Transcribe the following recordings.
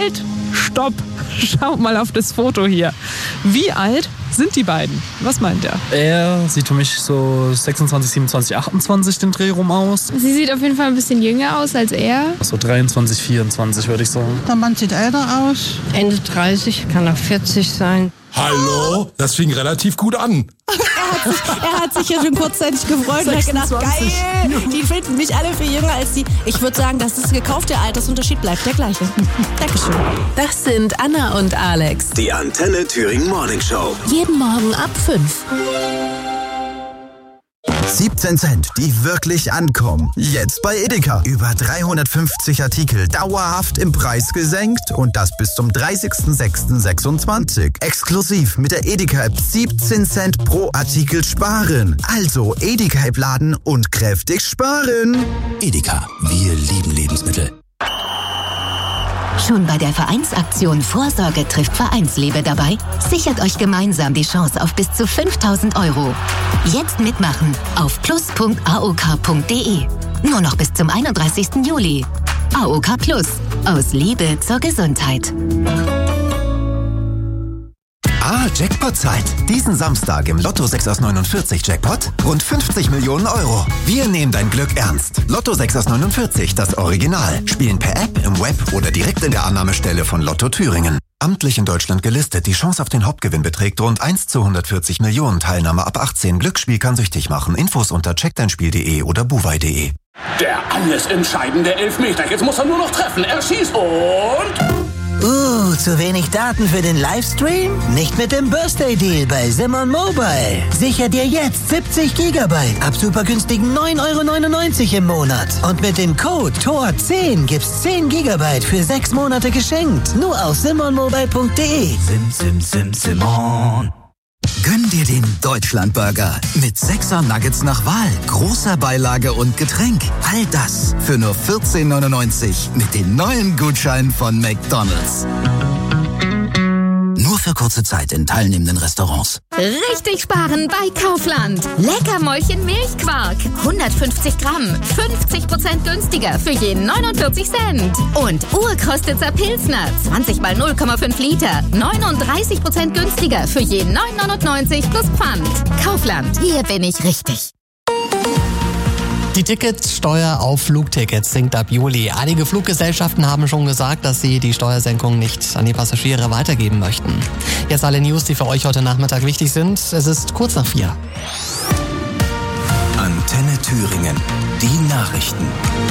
Halt! Stopp! Schaut mal auf das Foto hier. Wie alt sind die beiden? Was meint er? Er sieht für mich so 26, 27, 28 den Dreh rum aus. Sie sieht auf jeden Fall ein bisschen jünger aus als er. So 23, 24 würde ich sagen. Der Mann sieht älter aus. Ende 30, kann auch 40 sein. Hallo? Das fing relativ gut an. Er hat sich ja schon kurzzeitig gefreut und hat gedacht, geil, die finden mich alle viel jünger als die. Ich würde sagen, dass das gekaufte Altersunterschied bleibt der gleiche. Dankeschön. Das sind Anna und Alex. Die Antenne Thüringen Morning Show. Jeden Morgen ab 5. 17 Cent, die wirklich ankommen. Jetzt bei Edeka. Über 350 Artikel dauerhaft im Preis gesenkt und das bis zum 30.06.26. Exklusiv mit der Edeka-App 17 Cent pro Artikel sparen. Also Edeka-App laden und kräftig sparen. Edeka, wir lieben Lebensmittel. Schon bei der Vereinsaktion Vorsorge trifft Vereinsliebe dabei? Sichert euch gemeinsam die Chance auf bis zu 5.000 €. Jetzt mitmachen auf plus.aok.de. Nur noch bis zum 31. Juli. AOK Plus. Aus Liebe zur Gesundheit. Jackpot-Zeit. Diesen Samstag im Lotto 6 aus 49 Jackpot rund 50 Millionen €. Wir nehmen dein Glück ernst. Lotto 6 aus 49, das Original. Spielen per App, im Web oder direkt in der Annahmestelle von Lotto Thüringen. Amtlich in Deutschland gelistet. Die Chance auf den Hauptgewinn beträgt rund 1 zu 140 Millionen. Teilnahme ab 18. Glücksspiel kann süchtig machen. Infos unter checkdeinspiel.de oder buwei.de. Der alles entscheidende Elfmeter. Jetzt muss er nur noch treffen. Er schießt und... zu wenig Daten für den Livestream? Nicht mit dem Birthday-Deal bei Simon Mobile. Sicher dir jetzt 70 GB ab super günstigen 9,99 € im Monat. Und mit dem Code TOR10 gibt's 10 GB für 6 Monate geschenkt. Nur auf simonmobile.de. Simon. Gönn dir den Deutschlandburger mit 6er Nuggets nach Wahl, großer Beilage und Getränk. All das für nur 14,99 € mit den neuen Gutscheinen von McDonald's. Nur für kurze Zeit in teilnehmenden Restaurants. Richtig sparen bei Kaufland. Leckermäulchen Milchquark. 150 Gramm. 50% günstiger für jeden 49 Cent. Und Urkostitzer Pilsner. 20 mal 0,5 Liter. 39% günstiger für jeden 9,99 plus Pfand. Kaufland. Hier bin ich richtig. Die Ticketsteuer auf Flugtickets sinkt ab Juli. Einige Fluggesellschaften haben schon gesagt, dass sie die Steuersenkung nicht an die Passagiere weitergeben möchten. Jetzt alle News, die für euch heute Nachmittag wichtig sind. Es ist kurz nach 4. Antenne Thüringen. Die Nachrichten.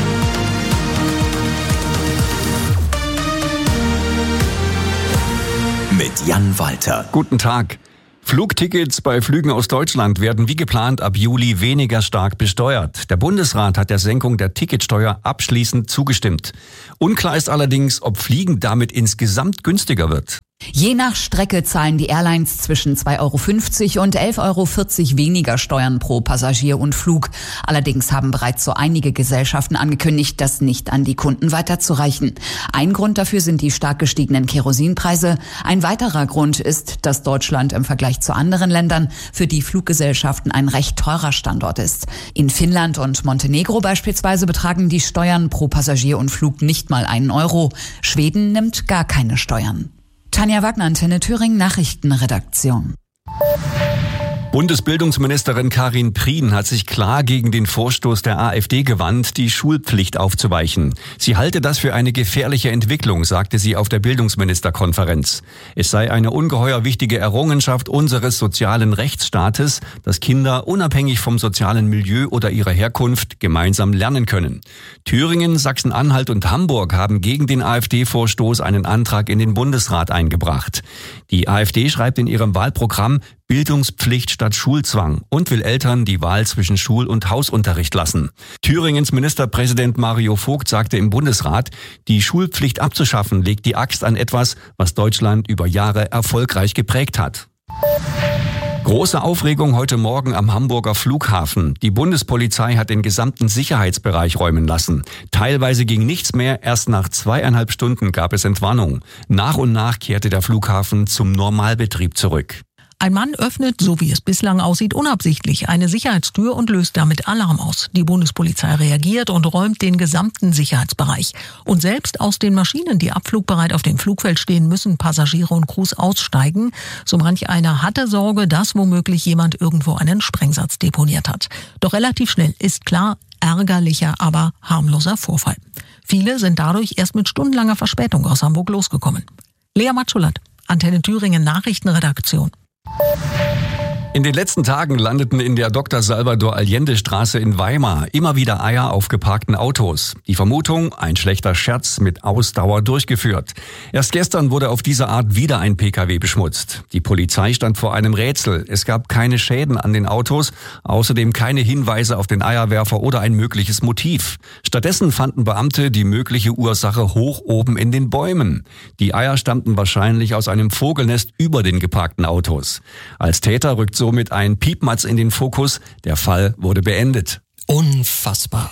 Mit Jan Walter. Guten Tag. Flugtickets bei Flügen aus Deutschland werden wie geplant ab Juli weniger stark besteuert. Der Bundesrat hat der Senkung der Ticketsteuer abschließend zugestimmt. Unklar ist allerdings, ob Fliegen damit insgesamt günstiger wird. Je nach Strecke zahlen die Airlines zwischen 2,50 € und 11,40 € weniger Steuern pro Passagier und Flug. Allerdings haben bereits so einige Gesellschaften angekündigt, das nicht an die Kunden weiterzureichen. Ein Grund dafür sind die stark gestiegenen Kerosinpreise. Ein weiterer Grund ist, dass Deutschland im Vergleich zu anderen Ländern für die Fluggesellschaften ein recht teurer Standort ist. In Finnland und Montenegro beispielsweise betragen die Steuern pro Passagier und Flug nicht mal 1 €. Schweden nimmt gar keine Steuern. Tanja Wagner, Antenne Thüringen, Nachrichtenredaktion. Bundesbildungsministerin Karin Prien hat sich klar gegen den Vorstoß der AfD gewandt, die Schulpflicht aufzuweichen. Sie halte das für eine gefährliche Entwicklung, sagte sie auf der Bildungsministerkonferenz. Es sei eine ungeheuer wichtige Errungenschaft unseres sozialen Rechtsstaates, dass Kinder unabhängig vom sozialen Milieu oder ihrer Herkunft gemeinsam lernen können. Thüringen, Sachsen-Anhalt und Hamburg haben gegen den AfD-Vorstoß einen Antrag in den Bundesrat eingebracht. Die AfD schreibt in ihrem Wahlprogramm Bildungspflicht statt Schulzwang und will Eltern die Wahl zwischen Schul- und Hausunterricht lassen. Thüringens Ministerpräsident Mario Vogt sagte im Bundesrat, die Schulpflicht abzuschaffen legt die Axt an etwas, was Deutschland über Jahre erfolgreich geprägt hat. Große Aufregung heute Morgen am Hamburger Flughafen. Die Bundespolizei hat den gesamten Sicherheitsbereich räumen lassen. Teilweise ging nichts mehr, erst nach 2,5 Stunden gab es Entwarnung. Nach und nach kehrte der Flughafen zum Normalbetrieb zurück. Ein Mann öffnet, so wie es bislang aussieht, unabsichtlich eine Sicherheitstür und löst damit Alarm aus. Die Bundespolizei reagiert und räumt den gesamten Sicherheitsbereich. Und selbst aus den Maschinen, die abflugbereit auf dem Flugfeld stehen, müssen Passagiere und Crews aussteigen. So manch einer hatte Sorge, dass womöglich jemand irgendwo einen Sprengsatz deponiert hat. Doch relativ schnell ist klar, ärgerlicher, aber harmloser Vorfall. Viele sind dadurch erst mit stundenlanger Verspätung aus Hamburg losgekommen. Lea Matschulat, Antenne Thüringen Nachrichtenredaktion. In den letzten Tagen landeten in der Dr. Salvador Allende Straße in Weimar immer wieder Eier auf geparkten Autos. Die Vermutung, ein schlechter Scherz mit Ausdauer durchgeführt. Erst gestern wurde auf diese Art wieder ein PKW beschmutzt. Die Polizei stand vor einem Rätsel. Es gab keine Schäden an den Autos, außerdem keine Hinweise auf den Eierwerfer oder ein mögliches Motiv. Stattdessen fanden Beamte die mögliche Ursache hoch oben in den Bäumen. Die Eier stammten wahrscheinlich aus einem Vogelnest über den geparkten Autos. Als Täter rückt somit ein Piepmatz in den Fokus. Der Fall wurde beendet. Unfassbar.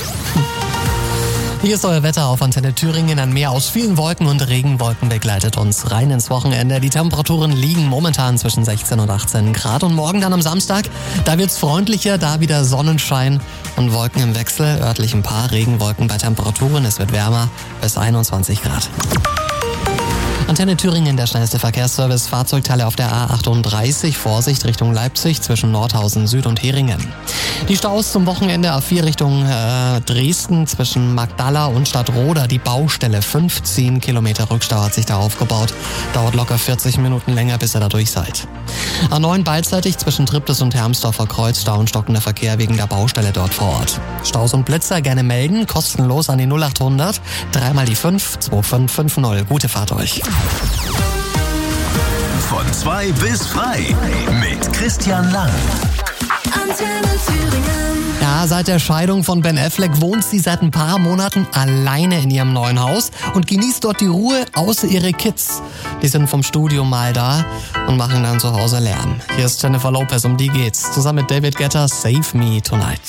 Hier ist euer Wetter auf Antenne Thüringen. Ein Meer aus vielen Wolken und Regenwolken begleitet uns rein ins Wochenende. Die Temperaturen liegen momentan zwischen 16 und 18 Grad. Und morgen dann am Samstag, da wird's freundlicher, da wieder Sonnenschein und Wolken im Wechsel. Örtlich ein paar Regenwolken bei Temperaturen. Es wird wärmer bis 21 Grad. Antenne Thüringen, der schnellste Verkehrsservice, Fahrzeugteile auf der A38, Vorsicht Richtung Leipzig zwischen Nordhausen Süd und Heringen. Die Staus zum Wochenende A4 Richtung Dresden zwischen Magdala und Stadtroda, die Baustelle, 15 Kilometer Rückstau hat sich da aufgebaut. Dauert locker 40 Minuten länger, bis ihr da durch seid. A9 beidseitig zwischen Triptis und Hermsdorfer Kreuz, Stau und stockender Verkehr wegen der Baustelle dort vor Ort. Staus und Blitzer gerne melden, kostenlos an die 0800 3 die 5 2550. Gute Fahrt euch. Von 2 bis frei mit Christian Lang. Ja, seit der Scheidung von Ben Affleck wohnt sie seit ein paar Monaten alleine in ihrem neuen Haus und genießt dort die Ruhe, außer ihre Kids. Die sind vom Studio mal da und machen dann zu Hause Lärm. Hier ist Jennifer Lopez, um die geht's. Zusammen mit David Guetta, Save Me Tonight.